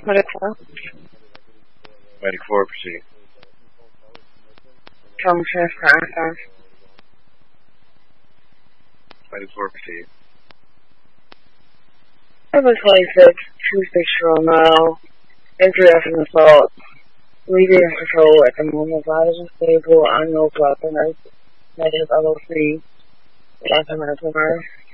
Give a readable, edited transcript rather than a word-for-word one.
Medical. Medic 4, proceed. Tom Smith, process. Medic 4, proceed. Number 26, 26-year-old male, injury after an assault. Leaving control at the moment. Body is stable, unknown weapon, negative LOC, after medical nurse.